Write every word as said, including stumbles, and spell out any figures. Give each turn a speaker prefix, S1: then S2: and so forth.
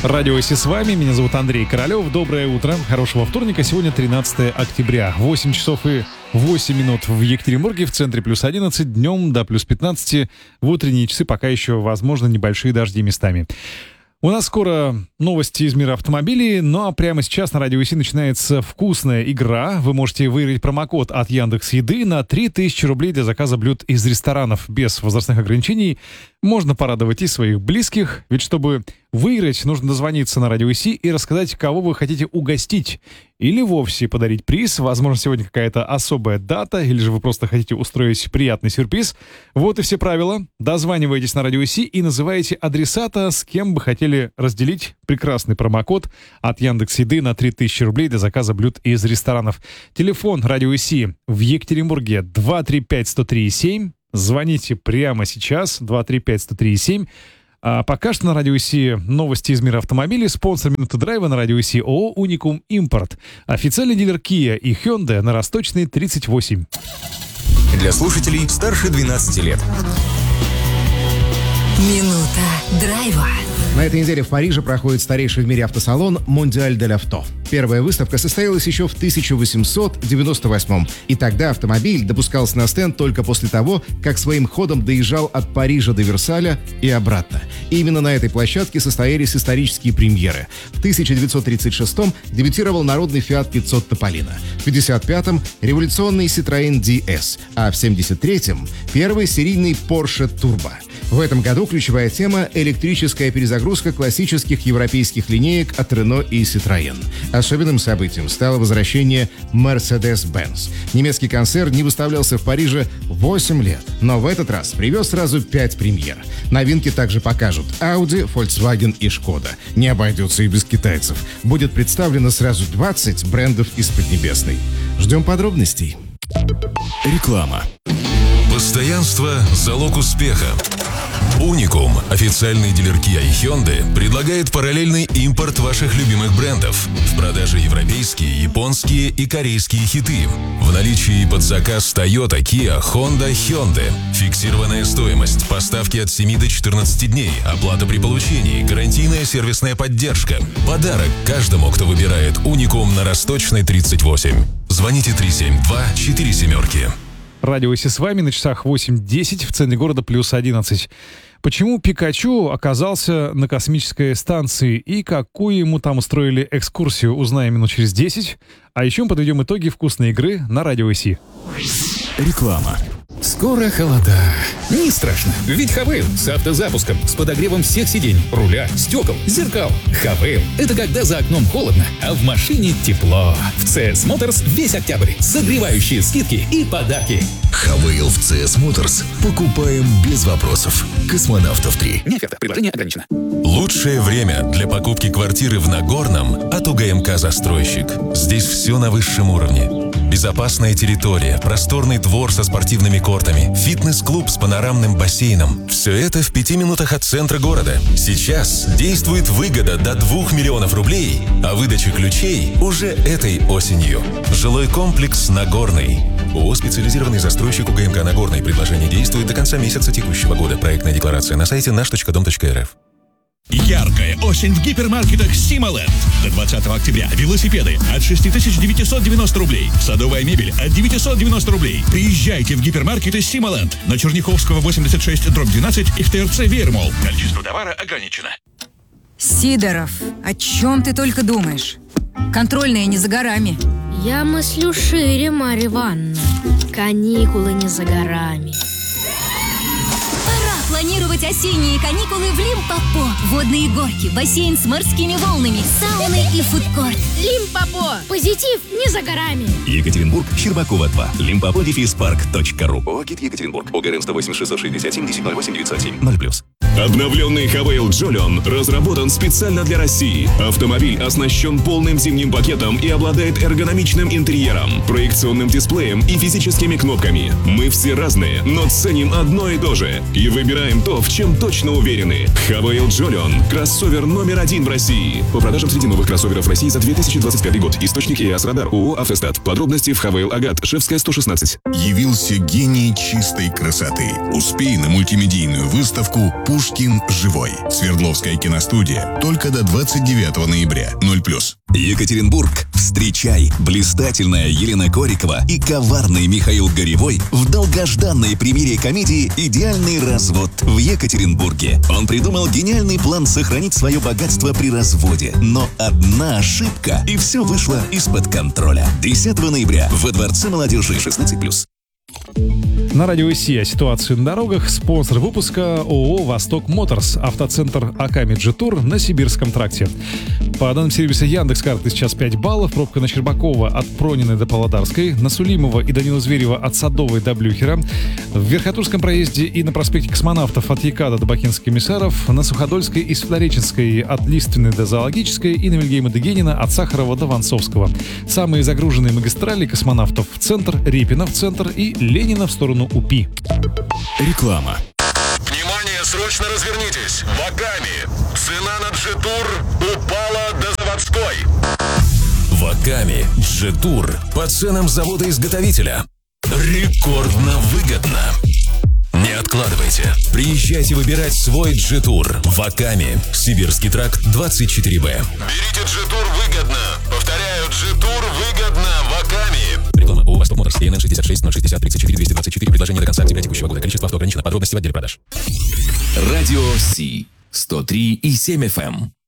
S1: Радио Си с вами, меня зовут Андрей Королёв. Доброе утро, хорошего вторника. Сегодня тринадцатое октября, восемь часов и восемь минут в Екатеринбурге, в центре плюс одиннадцать, днем до плюс пятнадцать. В утренние часы пока еще возможны небольшие дожди местами. У нас скоро новости из мира автомобилей, ну а прямо сейчас на Радио Си начинается вкусная игра. Вы можете выиграть промокод от Яндекс.Еды на три тысячи рублей для заказа блюд из ресторанов без возрастных ограничений. Можно порадовать и своих близких, ведь чтобы выиграть, нужно дозвониться на Радио Си и рассказать, кого вы хотите угостить. Или вовсе подарить приз. Возможно, сегодня какая-то особая дата, или же вы просто хотите устроить приятный сюрприз. Вот и все правила. Дозваниваетесь на Радио Си и называете адресата, с кем бы хотели разделить прекрасный промокод от Яндекс.Еды на три тысячи рублей для заказа блюд из ресторанов. Телефон Радио Си в Екатеринбурге два три пять сто три семь. Звоните прямо сейчас, два три пять сто три семь. А пока что на Радио Си новости из мира автомобилей. Спонсор «Минуты драйва» на Радио Си ООО «Уникум Импорт». Официальный дилер Kia и Hyundai на Росточной, тридцать восемь.
S2: Для слушателей старше двенадцати лет.
S3: Минута драйва.
S4: На этой неделе в Париже проходит старейший в мире автосалон «Монdial de l'Auto». Первая выставка состоялась еще в тысяча восемьсот девяносто восьмом, и тогда автомобиль допускался на стенд только после того, как своим ходом доезжал от Парижа до Версаля и обратно. И именно на этой площадке состоялись исторические премьеры. В тысяча девятьсот тридцать шестом дебютировал народный Fiat пятьсот Тополино, в пятьдесят пятом революционный Citroën ди эс, а в семьдесят третьем первый серийный Porsche Turbo. В этом году ключевая тема – электрическая перезагрузка классических европейских линеек от Renault и Citroën. Особенным событием стало возвращение Mercedes-Benz. Немецкий концерн не выставлялся в Париже восемь лет, но в этот раз привез сразу пять премьер. Новинки также покажут Audi, Volkswagen и Skoda. Не обойдется и без китайцев. Будет представлено сразу двадцать брендов из Поднебесной. Ждем подробностей.
S5: Реклама. Постоянство – залог успеха. Уникум, официальный дилер Kia и Hyundai, предлагает параллельный импорт ваших любимых брендов. В продаже европейские, японские и корейские хиты. В наличии под заказ Toyota, Kia, Honda, Hyundai. Фиксированная стоимость, поставки от семи до четырнадцати дней, оплата при получении, гарантийная сервисная поддержка. Подарок каждому, кто выбирает Уникум на Росточной, тридцать восемь. Звоните три семь два четыре семерки.
S1: Радио Си с вами, на часах восемь десять, в центре города плюс одиннадцать. Почему Пикачу оказался на космической станции и какую ему там устроили экскурсию, узнаем минут через десять. А еще мы подведем итоги вкусной игры на Радио Си.
S5: Реклама.
S6: Скоро холода. Не страшно, ведь Хавейл с автозапуском, с подогревом всех сидений, руля, стекол, зеркал. Хавейл — это когда за окном холодно, а в машине тепло. В си эс Motors весь октябрь. Согревающие скидки и подарки.
S5: Хавейл в си эс Motors. Покупаем без вопросов. Космонавтов три.
S6: Не оферта, предложение ограничено.
S5: Лучшее время для покупки квартиры в Нагорном от УГМК «Застройщик». Здесь все на высшем уровне. Безопасная территория, просторный двор со спортивными кортами, фитнес-клуб с панорамным бассейном. Все это в пяти минутах от центра города. Сейчас действует выгода до двух миллионов рублей, а выдача ключей уже этой осенью. Жилой комплекс «Нагорный». ООО «Специализированный застройщик УГМК Нагорный». Предложение действует до конца месяца текущего года. Проектная декларация на сайте наш точка дом точка эр эф.
S7: Яркая осень в гипермаркетах Симоленд. До двадцатого октября велосипеды от шесть тысяч девятьсот девяносто рублей. Садовая мебель от девятьсот девяносто рублей. Приезжайте в гипермаркеты Симоленд на Черняховского восемьдесят шесть дробь двенадцать и в ТРЦ Вермол. Количество товара ограничено.
S3: Сидоров, о чем ты только думаешь? Контрольная не за горами.
S8: Я мыслю шире, Марья Ивановна. Каникулы не за горами.
S9: Планировать осенние каникулы в Лимпопо. Водные горки, бассейн с морскими волнами, сауны и фудкорт.
S8: Лимпопо. Позитив не за горами.
S10: Екатеринбург, Щербакова два. Лимпопо дефис парк точка ру. ООО «ГИД Екатеринбург». ОГРН сто восемь шестьсот шестьдесят семь десять ноль восемь девятьсот семь ноль плюс.
S11: Обновленный Хавейл Джолион разработан специально для России. Автомобиль оснащен полным зимним пакетом и обладает эргономичным интерьером, проекционным дисплеем и физическими кнопками. Мы все разные, но ценим одно и то же. И выбираем то, в чем точно уверены. Хавейл Джолион – кроссовер номер один в России. По продажам среди новых кроссоверов России за две тысячи тысяча двадцать пятый год. Источник ИАС Радар. ООО «Автостат». Подробности в ХВЛ Агат. Шефская, сто шестнадцать.
S12: Явился гений чистой красоты. Успей на мультимедийную выставку «Пушкин живой». Свердловская киностудия. Только до двадцать девятого ноября. ноль плюс.
S10: Екатеринбург. Встречай блистательная Елена Корикова и коварный Михаил Горевой в долгожданной премьере комедии «Идеальный развод» в Екатеринбурге. Он придумал гениальный план сохранить свое богатство при разводе. Но одна ошибка, и все вышло из-под контроля. десятого ноября во Дворце молодежи шестнадцать плюс.
S1: На радио СИ о ситуации на дорогах. Спонсор выпуска ООО «Восток Моторс». Автоцентр АК «Меджитур» на Сибирском тракте. По данным сервиса Яндекс.Карты сейчас пять баллов. Пробка на Щербакова от Пронины до Павлодарской. На Сулимова и Данила Зверева от Садовой до Блюхера. В Верхотурском проезде и на проспекте Космонавтов от Якада до Бакинских комиссаров. На Суходольской и Флореченской от Лиственной до Зоологической. И на Вильгельма Дегенина от Сахарова до Вонцовского. Самые загруженные магистрали Космонавтов в центр, Репина в центр и Ленина в сторону УПИ.
S5: Реклама.
S13: Внимание, срочно развернитесь! Вагами! Цена на Джетур упала до заводской!
S5: Вагами Джетур по ценам завода-изготовителя. Рекордно выгодно. Не откладывайте. Приезжайте выбирать свой Джетур. Вагами. Сибирский тракт двадцать четыре Б.
S13: Берите Джетур выгодно. Повторяю, Джетур выгодно. Вагами.
S5: Реклама ООО «Восток Моторс». ИНН шестьдесят шесть ноль шестьдесят тридцать четыре двести двадцать четыре. Предложение до конца октября текущего года. Количество авто ограничено. Подробности в отделе продаж.
S10: Радио Си. сто три и семь эф эм.